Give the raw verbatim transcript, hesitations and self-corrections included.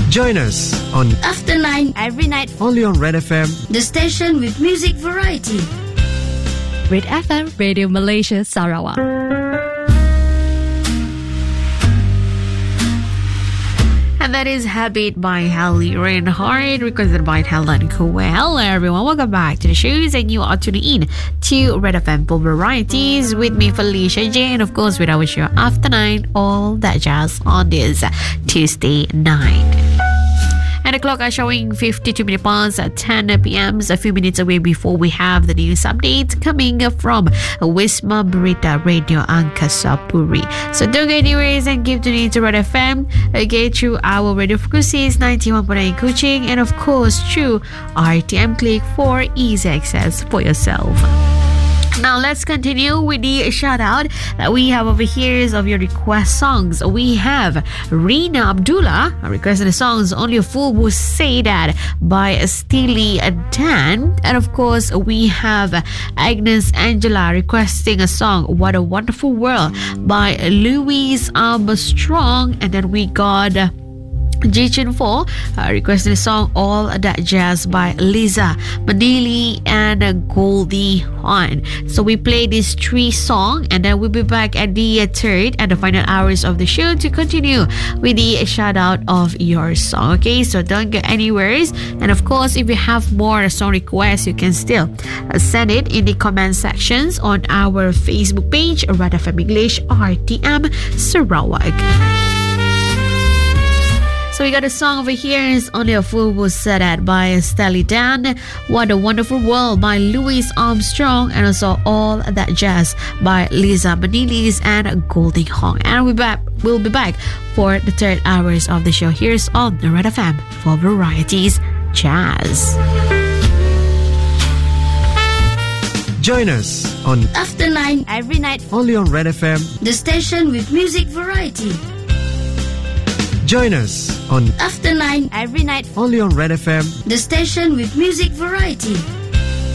Join us on After Nine every night. only on Red F M, the station with music variety. Red F M, Radio Malaysia, Sarawak. And that is Habit by Hallie Reinhardt, requested by Helen Kuwe. Hello everyone, welcome back to the shows, and you are tuning in to Red F M Pop Varieties with me, Felicia J, and of course with our show After Nine, all that jazz on this Tuesday night. And the clock are showing fifty-two minutes past at ten p.m. So a few minutes away before we have the news update coming from Wisma Berita Radio Angkasa Puri. So don't go anywhere and keep tuning to Red F M. Okay, through our radio frequencies ninety-one point nine Kuching, and of course through R T M Click for easy access for yourself. Now let's continue with the shout out that we have over here of your request songs. We have Rina Abdullah requesting the songs Only a Fool Will Say That by Steely Dan, and of course we have Agnes Angela requesting a song What a Wonderful World by Louis Armstrong, and then we got J Chin four uh, requesting the song All That Jazz by Liza Minnelli and uh, Goldie Hawn. So we play these three songs, and then we'll be back at the uh, third and the final hours of the show to continue with the shout out of your song. Okay, so don't go anywhere. And of course, if you have more song requests, you can still uh, send it in the comment sections on our Facebook page, Red F M English R T M Sarawak. So we got a song over here, is Only a Fool Will Say That by Steely Dan, What a Wonderful World by Louis Armstrong, and also All That Jazz by Liza Minnelli and Goldie Hawn. And we'll be back, we'll be back for the third hours of the show. Here's on the Red F M for Varieties Jazz. join us on After Nine every night. only on Red F M. the station with music variety. Join us on After Nine every night. only on Red F M. the station with music variety.